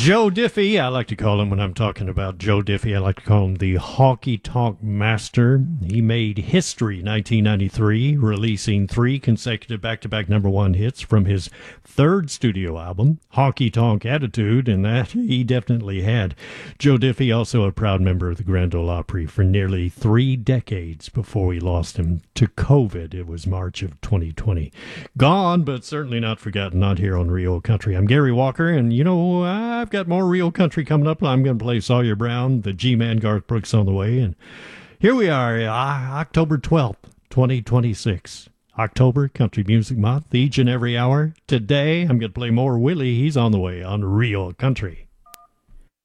Joe Diffie, I like to call him when I'm talking about Joe Diffie, I like to call him the Honky Tonk Master. He made history 1993, releasing 3 consecutive back-to-back #1 hits from his 3rd studio album, Honky Tonk Attitude, and that he definitely had. Joe Diffie, also a proud member of the Grand Ole Opry for nearly 3 decades before we lost him to COVID. It was March of 2020. Gone, but certainly not forgotten, not here on Real Country. I'm Gary Walker, and you know, I've got more Real Country coming up. I'm going to play Sawyer Brown, the G-Man, Garth Brooks on the way, and here we are, October 12th, 2026. October Country Music Month, each and every hour. Today, I'm going to play more Willie. He's on the way on Real Country.